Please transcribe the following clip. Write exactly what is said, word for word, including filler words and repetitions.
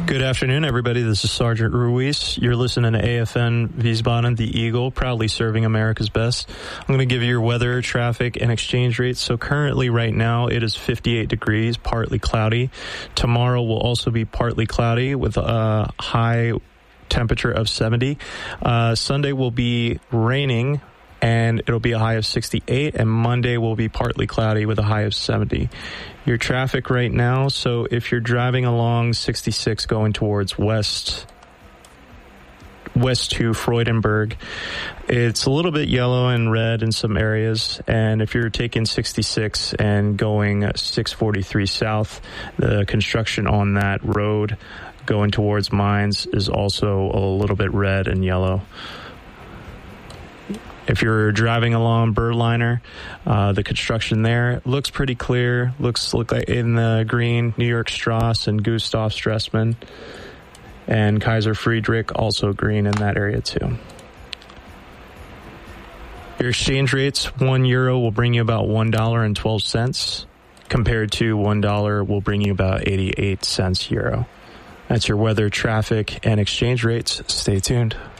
Good afternoon, everybody. This is Sergeant Ruiz. You're listening to A F N Wiesbaden, the Eagle, proudly serving America's best. I'm going to give you your weather, traffic, and exchange rates. So currently, right now, it is fifty-eight degrees, partly cloudy. Tomorrow will also be partly cloudy with a high temperature of seventy. Uh, Sunday will be raining, and it'll be a high of sixty-eight, and Monday will be partly cloudy with a high of seventy. Your traffic right now, so if you're driving along sixty-six going towards west, west to Freudenberg, it's a little bit yellow and red in some areas, and if you're taking sixty-six and going six forty-three south, the construction on that road going towards Mines is also a little bit red and yellow. If you're driving along Birdliner, uh, the construction there looks pretty clear. Looks look like in the green, New York Strauss and Gustav Stressman, and Kaiser Friedrich also green in that area too. Your exchange rates: one euro will bring you about one dollar and twelve cents, compared to one dollar will bring you about eighty-eight cents euro. That's your weather, traffic, and exchange rates. Stay tuned.